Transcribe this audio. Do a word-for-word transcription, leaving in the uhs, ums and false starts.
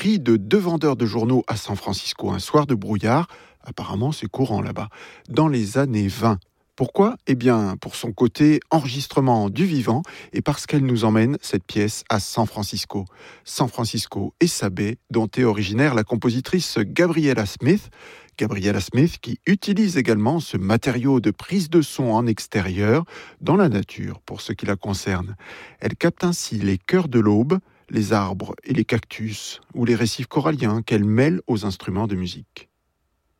cri de deux vendeurs de journaux à San Francisco un soir de brouillard. Apparemment, c'est courant là-bas. Dans les années vingt. Pourquoi ? Eh bien, pour son côté enregistrement du vivant et parce qu'elle nous emmène, cette pièce, à San Francisco. San Francisco et sa baie, dont est originaire la compositrice Gabriella Smith. Gabriella Smith qui utilise également ce matériau de prise de son en extérieur dans la nature pour ce qui la concerne. Elle capte ainsi les chœurs de l'aube, les arbres et les cactus ou les récifs coralliens qu'elle mêle aux instruments de musique.